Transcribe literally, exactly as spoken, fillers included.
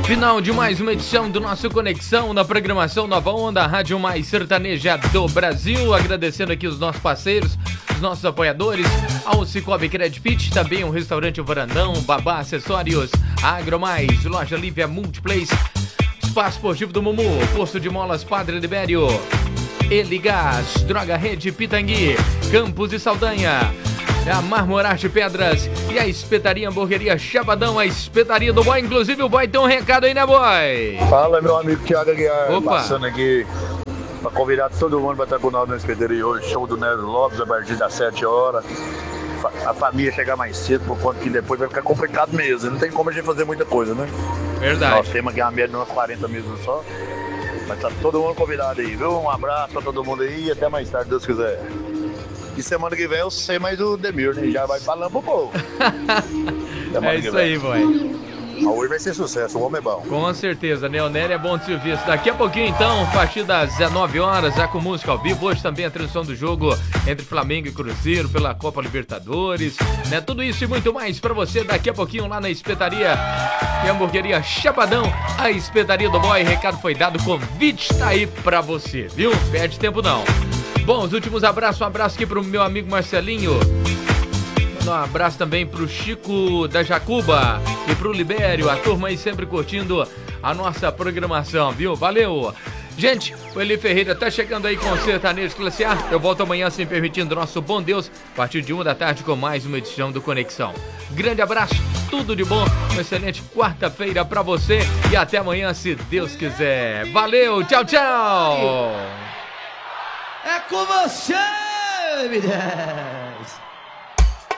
Final de mais uma edição do nosso Conexão na programação Nova Onda, a rádio mais sertaneja do Brasil. Agradecendo aqui os nossos parceiros, os nossos apoiadores, ao Cicobi Credit, também o restaurante Varandão, Babá Acessórios, Agromais, Loja Lívia Multiplace, Espaço Esportivo do Mumu, Posto de Molas Padre Libério, Eligás, Droga Rede Pitangui, Campos e Saldanha, a Marmorarte Pedras e a Espetaria Hamburgueria Chapadão, a Espetaria do Boy. Inclusive o Boy tem um recado aí, né, Boy? Fala, meu amigo Thiago Aguiar. Opa. Passando aqui pra convidar todo mundo pra estar com nós na Espetaria hoje. Show do Nélio Lopes a partir das sete horas. A família chegar mais cedo, por conta que depois vai ficar complicado mesmo. Não tem como a gente fazer muita coisa, né? Verdade. Nós temos aqui uma média de umas quarenta mesmo só. Mas tá todo mundo convidado aí, viu? Um abraço pra todo mundo aí e até mais tarde, Deus quiser. E semana que vem eu sei mais do Demir, né? Já vai falando pro povo. É isso aí, boy. Mas hoje vai ser sucesso, o homem é bom. Com certeza, Neonélio é bom de serviço. Daqui a pouquinho, então, a partir das dezenove horas, já com música ao vivo. Hoje também a transmissão do jogo entre Flamengo e Cruzeiro pela Copa Libertadores, né? Tudo isso e muito mais pra você daqui a pouquinho lá na Espetaria e Hamburgueria Chapadão, a Espetaria do Boy. Recado foi dado, convite tá aí pra você, viu? Perde tempo não. Bom, os últimos abraços, um abraço aqui pro meu amigo Marcelinho. Um abraço também pro Chico da Jacuba e pro Libério, a turma aí sempre curtindo a nossa programação, viu? Valeu! Gente, o Eli Ferreira tá chegando aí com o Sertanejo Classe A. Eu volto amanhã, se permitindo, nosso bom Deus, a partir de uma da tarde com mais uma edição do Conexão. Grande abraço, tudo de bom, uma excelente quarta-feira pra você e até amanhã, se Deus quiser. Valeu, tchau, tchau! É com você, menina!